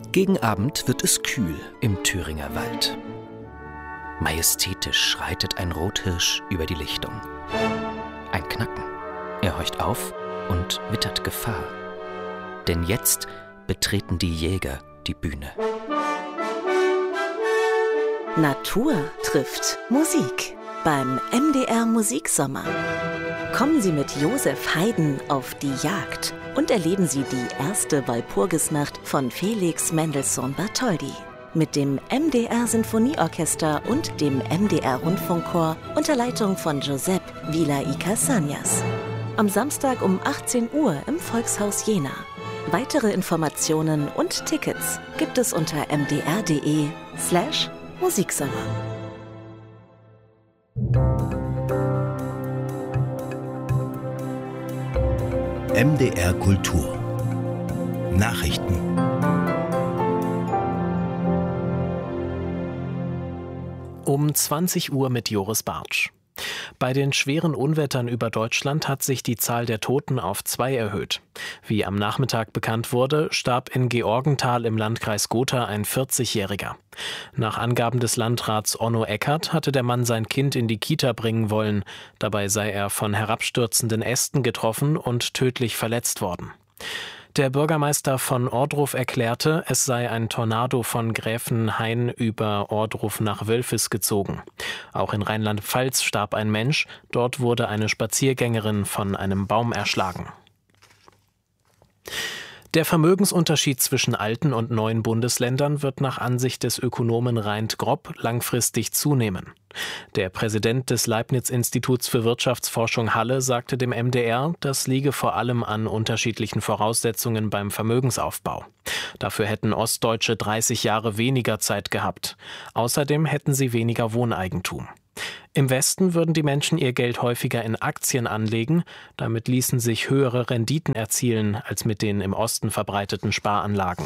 Gegen Abend wird es kühl im Thüringer Wald. Majestätisch schreitet ein Rothirsch über die Lichtung. Ein Knacken. Er horcht auf und wittert Gefahr. Denn jetzt betreten die Jäger die Bühne. Natur trifft Musik beim MDR Musiksommer. Kommen Sie mit Josef Haydn auf die Jagd und erleben Sie die erste Walpurgisnacht von Felix Mendelssohn Bartholdy mit dem MDR Sinfonieorchester und dem MDR Rundfunkchor unter Leitung von Josep Vila y Casañas. Am Samstag um 18 Uhr im Volkshaus Jena. Weitere Informationen und Tickets gibt es unter mdr.de/Musiksommer. MDR Kultur Nachrichten. Um 20 Uhr mit Joris Bartsch. Bei den schweren Unwettern über Deutschland hat sich die Zahl der Toten auf 2 erhöht. Wie am Nachmittag bekannt wurde, starb in Georgenthal im Landkreis Gotha ein 40-Jähriger. Nach Angaben des Landrats Onno Eckert hatte der Mann sein Kind in die Kita bringen wollen. Dabei sei er von herabstürzenden Ästen getroffen und tödlich verletzt worden. Der Bürgermeister von Ohrdruf erklärte, es sei ein Tornado von Gräfenhain über Ohrdruf nach Wölfis gezogen. Auch in Rheinland-Pfalz starb ein Mensch, dort wurde eine Spaziergängerin von einem Baum erschlagen. Der Vermögensunterschied zwischen alten und neuen Bundesländern wird nach Ansicht des Ökonomen Reint Grob langfristig zunehmen. Der Präsident des Leibniz-Instituts für Wirtschaftsforschung Halle sagte dem MDR, das liege vor allem an unterschiedlichen Voraussetzungen beim Vermögensaufbau. Dafür hätten Ostdeutsche 30 Jahre weniger Zeit gehabt. Außerdem hätten sie weniger Wohneigentum. Im Westen würden die Menschen ihr Geld häufiger in Aktien anlegen, damit ließen sich höhere Renditen erzielen als mit den im Osten verbreiteten Sparanlagen.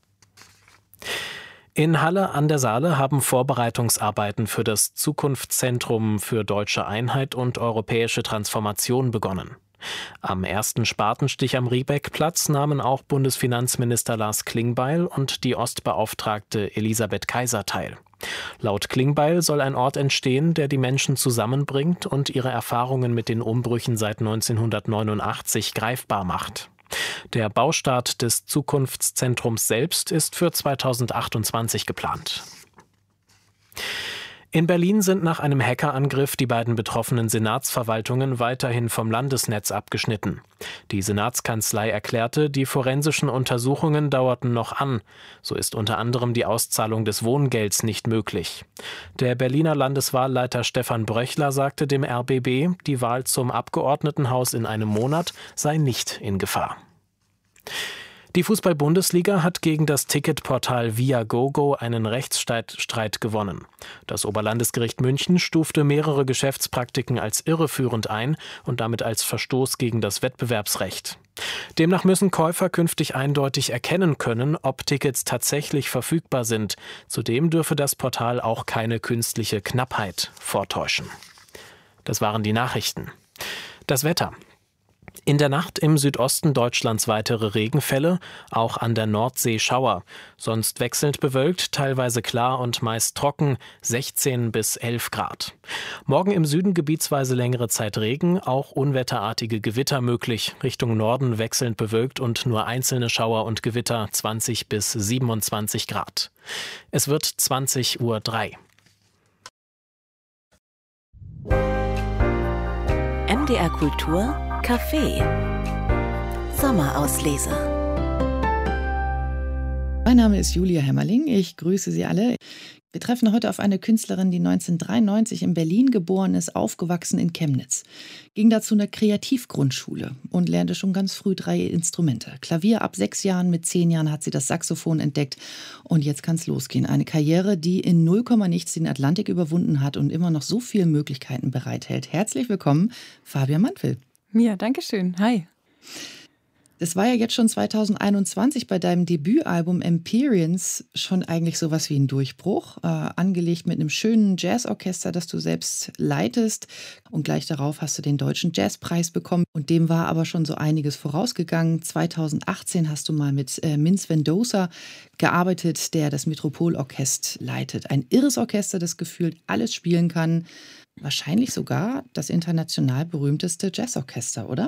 In Halle an der Saale haben Vorbereitungsarbeiten für das Zukunftszentrum für deutsche Einheit und europäische Transformation begonnen. Am ersten Spatenstich am Riebeckplatz nahmen auch Bundesfinanzminister Lars Klingbeil und die Ostbeauftragte Elisabeth Kaiser teil. Laut Klingbeil soll ein Ort entstehen, der die Menschen zusammenbringt und ihre Erfahrungen mit den Umbrüchen seit 1989 greifbar macht. Der Baustart des Zukunftszentrums selbst ist für 2028 geplant. In Berlin sind nach einem Hackerangriff die beiden betroffenen Senatsverwaltungen weiterhin vom Landesnetz abgeschnitten. Die Senatskanzlei erklärte, die forensischen Untersuchungen dauerten noch an. So ist unter anderem die Auszahlung des Wohngelds nicht möglich. Der Berliner Landeswahlleiter Stefan Bröchler sagte dem RBB, die Wahl zum Abgeordnetenhaus in einem Monat sei nicht in Gefahr. Die Fußball-Bundesliga hat gegen das Ticketportal Viagogo einen Rechtsstreit gewonnen. Das Oberlandesgericht München stufte mehrere Geschäftspraktiken als irreführend ein und damit als Verstoß gegen das Wettbewerbsrecht. Demnach müssen Käufer künftig eindeutig erkennen können, ob Tickets tatsächlich verfügbar sind. Zudem dürfe das Portal auch keine künstliche Knappheit vortäuschen. Das waren die Nachrichten. Das Wetter. In der Nacht im Südosten Deutschlands weitere Regenfälle, auch an der Nordsee Schauer. Sonst wechselnd bewölkt, teilweise klar und meist trocken, 16 bis 11 Grad. Morgen im Süden gebietsweise längere Zeit Regen, auch unwetterartige Gewitter möglich. Richtung Norden wechselnd bewölkt und nur einzelne Schauer und Gewitter, 20 bis 27 Grad. Es wird 20:03 Uhr. MDR Kultur Café Sommerauslese. Mein Name ist Julia Hämmerling, ich grüße Sie alle. Wir treffen heute auf eine Künstlerin, die 1993 in Berlin geboren ist, aufgewachsen in Chemnitz. Ging dazu einer Kreativgrundschule und lernte schon ganz früh 3 Instrumente. Klavier ab 6 Jahren, mit 10 Jahren hat sie das Saxophon entdeckt und jetzt kann es losgehen. Eine Karriere, die in 0, nichts den Atlantik überwunden hat und immer noch so viele Möglichkeiten bereithält. Herzlich willkommen, Fabian Mantwil. Ja, danke schön. Hi. Das war ja jetzt schon 2021 bei deinem Debütalbum Empyreans schon eigentlich sowas wie ein Durchbruch, angelegt mit einem schönen Jazzorchester, das du selbst leitest. Und gleich darauf hast du den Deutschen Jazzpreis bekommen. Und dem war aber schon so einiges vorausgegangen. 2018 hast du mal mit Mins Vendoza gearbeitet, der das Metropolorchester leitet. Ein irres Orchester, das gefühlt alles spielen kann. Wahrscheinlich sogar das international berühmteste Jazzorchester, oder?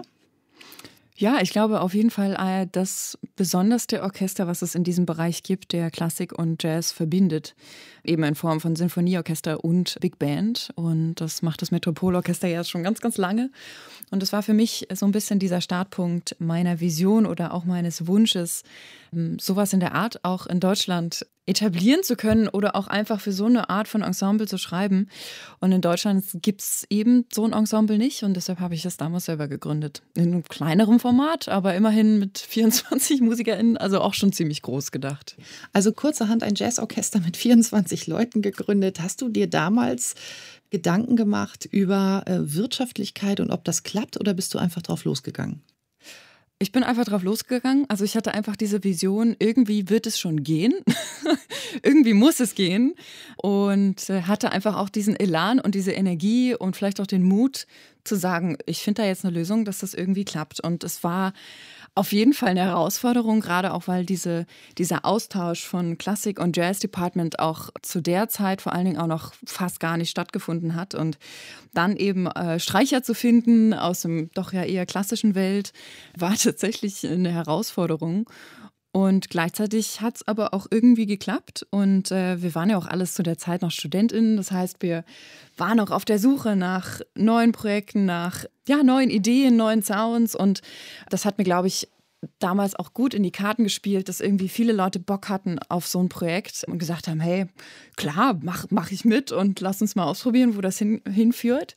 Ja, ich glaube auf jeden Fall das besonderste Orchester, was es in diesem Bereich gibt, der Klassik und Jazz verbindet. Eben in Form von Sinfonieorchester und Big Band. Und das macht das Metropolorchester ja schon ganz, ganz lange. Und es war für mich so ein bisschen dieser Startpunkt meiner Vision oder auch meines Wunsches, sowas in der Art auch in Deutschland etablieren zu können oder auch einfach für so eine Art von Ensemble zu schreiben. Und in Deutschland gibt es eben so ein Ensemble nicht und deshalb habe ich das damals selber gegründet. In einem kleineren Format, aber immerhin mit 24 MusikerInnen, also auch schon ziemlich groß gedacht. Also kurzerhand ein Jazzorchester mit 24 Leuten gegründet. Hast du dir damals Gedanken gemacht über Wirtschaftlichkeit und ob das klappt oder bist du einfach drauf losgegangen? Ich bin einfach drauf losgegangen. Also ich hatte einfach diese Vision, irgendwie wird es schon gehen. Irgendwie muss es gehen. Und hatte einfach auch diesen Elan und diese Energie und vielleicht auch den Mut zu sagen, ich finde da jetzt eine Lösung, dass das irgendwie klappt. Und es war auf jeden Fall eine Herausforderung, gerade auch, weil dieser Austausch von Klassik- und Jazz-Department auch zu der Zeit vor allen Dingen auch noch fast gar nicht stattgefunden hat. Und dann eben Streicher zu finden aus dem doch ja eher klassischen Welt, war tatsächlich eine Herausforderung. Und gleichzeitig hat es aber auch irgendwie geklappt. Und wir waren ja auch alles zu der Zeit noch StudentInnen. Das heißt, wir waren auch auf der Suche nach neuen Projekten, nach neuen Ideen, neuen Sounds. Und das hat mir, glaube ich, damals auch gut in die Karten gespielt, dass irgendwie viele Leute Bock hatten auf so ein Projekt und gesagt haben, hey, klar, mach ich mit und lass uns mal ausprobieren, wo das hinführt.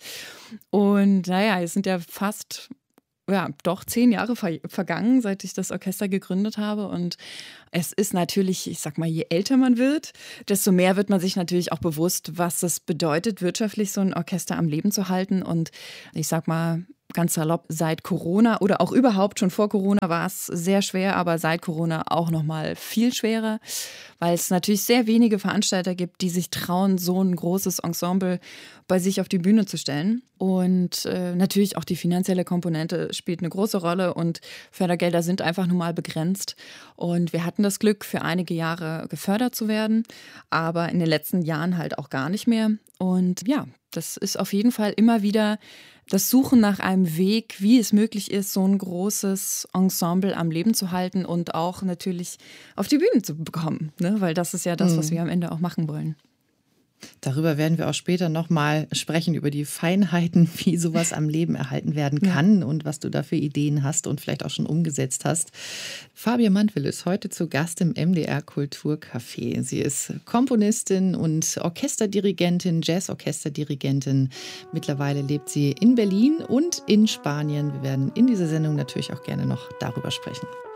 Und es sind ja fast... doch 10 Jahre vergangen, seit ich das Orchester gegründet habe. Und es ist natürlich, ich sag mal, je älter man wird, desto mehr wird man sich natürlich auch bewusst, was es bedeutet, wirtschaftlich so ein Orchester am Leben zu halten. Und ich sag mal, ganz salopp, seit Corona oder auch überhaupt schon vor Corona war es sehr schwer, aber seit Corona auch noch mal viel schwerer, weil es natürlich sehr wenige Veranstalter gibt, die sich trauen, so ein großes Ensemble bei sich auf die Bühne zu stellen. Und natürlich auch die finanzielle Komponente spielt eine große Rolle und Fördergelder sind einfach nun mal begrenzt. Und wir hatten das Glück, für einige Jahre gefördert zu werden, aber in den letzten Jahren halt auch gar nicht mehr. Und das ist auf jeden Fall immer wieder das Suchen nach einem Weg, wie es möglich ist, so ein großes Ensemble am Leben zu halten und auch natürlich auf die Bühne zu bekommen, ne? Weil das ist ja das, was wir am Ende auch machen wollen. Darüber werden wir auch später nochmal sprechen, über die Feinheiten, wie sowas am Leben erhalten werden kann und was du da für Ideen hast und vielleicht auch schon umgesetzt hast. Fabia Mandl ist heute zu Gast im MDR Kulturcafé. Sie ist Komponistin und Orchesterdirigentin, Jazzorchesterdirigentin. Mittlerweile lebt sie in Berlin und in Spanien. Wir werden in dieser Sendung natürlich auch gerne noch darüber sprechen.